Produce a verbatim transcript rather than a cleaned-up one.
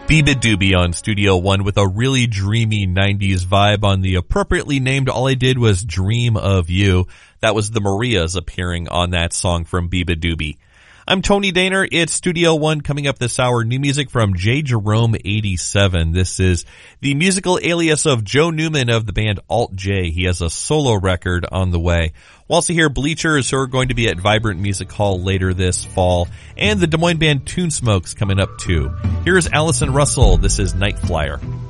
Biba Doobie on Studio One with a really dreamy nineties vibe on the appropriately named All I Did Was Dream of You. That was the Marias appearing on that song from Biba Doobie. I'm Tony Daner. It's Studio One. Coming up this hour, new music from J. Jerome eighty-seven. This is the musical alias of Joe Newman of the band Alt J. He has a solo record on the way. We'll also hear Bleachers, who are going to be at Vibrant Music Hall later this fall, and the Des Moines band Toon Smokes coming up too. Here's Allison Russell. This is Night Flyer.